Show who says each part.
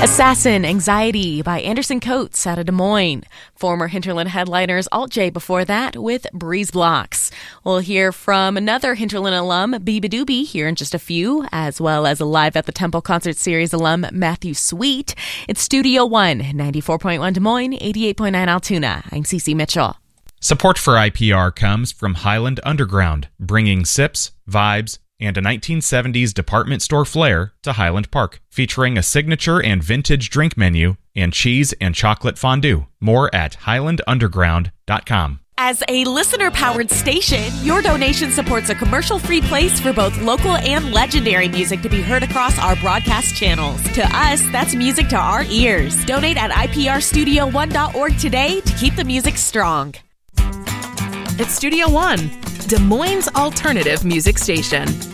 Speaker 1: Assassin Anxiety by Anderson Coates out of Des Moines. Former Hinterland headliners Alt J before that with Breeze Blocks. We'll hear from another Hinterland alum, Beabadoobie, here in just a few, as well as a Live at the Temple Concert Series alum, Matthew Sweet. It's Studio One, 94.1 Des Moines, 88.9 Altoona. I'm Cece Mitchell.
Speaker 2: Support for IPR comes from Highland Underground, bringing sips, vibes, and a 1970s department store flair to Highland Park, featuring a signature and vintage drink menu and cheese and chocolate fondue. More at highlandunderground.com.
Speaker 1: As a listener-powered station, your donation supports a commercial-free place for both local and legendary music to be heard across our broadcast channels. To us, that's music to our ears. Donate at iprstudio1.org today to keep the music strong.
Speaker 3: It's Studio One, Des Moines' alternative music station.